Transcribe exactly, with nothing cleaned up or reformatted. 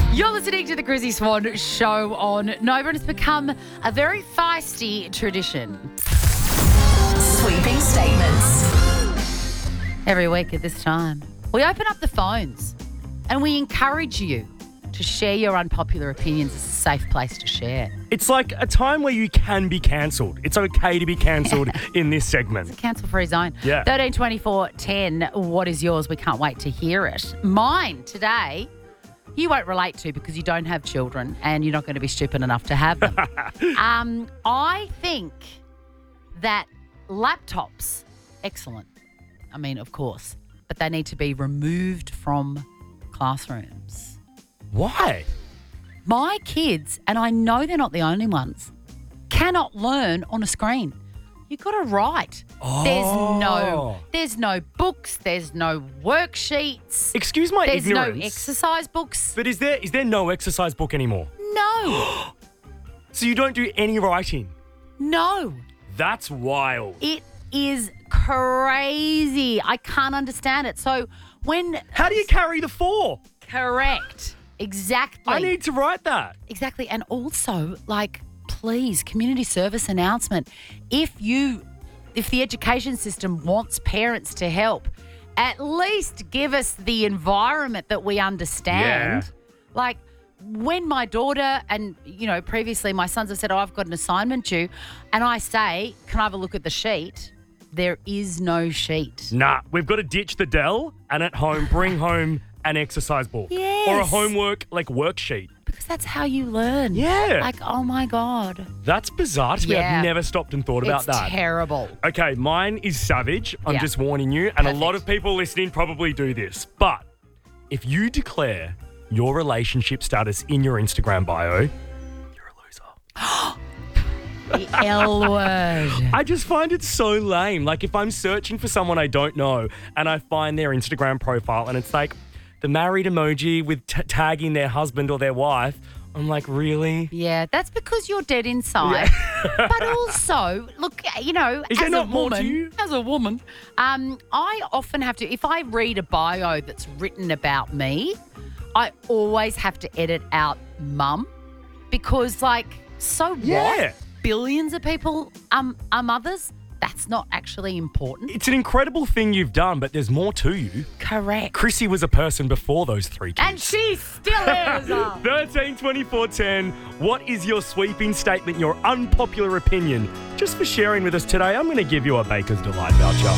You're listening to the Chrissy Swan Show on Nova, and it's become a very feisty tradition. Sweeping statements. Every week at this time, we open up the phones and we encourage you to share your unpopular opinions. It's a safe place to share. It's like a time where you can be cancelled. It's okay to be cancelled in this segment. Cancel free zone. Yeah. thirteen twenty-four ten. What is yours? We can't wait to hear it. Mine today, you won't relate to because you don't have children and you're not going to be stupid enough to have them. um, I think that laptops, excellent. I mean, of course, but they need to be removed from classrooms. Why? My kids, and I know they're not the only ones, cannot learn on a screen. You've got to write. Oh. There's no there's no books, there's no worksheets. Excuse my there's ignorance. no exercise books. But is there is there no exercise book anymore? No. So you don't do any writing? No. That's wild. It is crazy. I can't understand it. So when... How do you carry the four? Correct. Exactly. I need to write that. Exactly. And also, like, please, community service announcement. If you, if the education system wants parents to help, at least give us the environment that we understand. Yeah. Like, when my daughter and, you know, previously my sons have said, oh, I've got an assignment due, and I say, can I have a look at the sheet? There is no sheet. Nah, we've got to ditch the Dell and at home bring home an exercise book. Yes. Or a homework, like, worksheet. Because that's how you learn. Yeah. Like, oh, my God. That's bizarre to me. Yeah. I've never stopped and thought about It's that. terrible. Okay, mine is savage. I'm Yeah. just warning you. And Perfect. a lot of people listening probably do this. But if you declare your relationship status in your Instagram bio, you're a loser. The L word. I just find it so lame. Like, if I'm searching for someone I don't know and I find their Instagram profile and it's like the married emoji with t- tagging their husband or their wife, I'm like, really? Yeah, that's because you're dead inside. But also, look, you know, Is as there not a more woman, to you? as a woman, um, I often have to, if I read a bio that's written about me, I always have to edit out mum because, like, so Yeah. what? Billions of people um, are mothers. That's not actually important. It's an incredible thing you've done, but there's more to you. Correct. Chrissy was a person before those three kids. And she still is. thirteen twenty-four ten. What is your sweeping statement, your unpopular opinion? Just for sharing with us today, I'm going to give you a Baker's Delight voucher.